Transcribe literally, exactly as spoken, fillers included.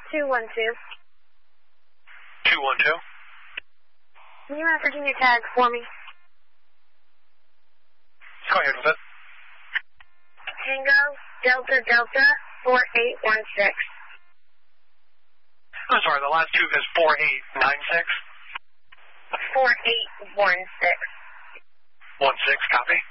two one two. two one two. Can you run Virginia tag for me? Go ahead with it. Tango, Delta, Delta, four eight one six. I'm sorry, the last two is four eight nine six? four eight one six. one six, copy.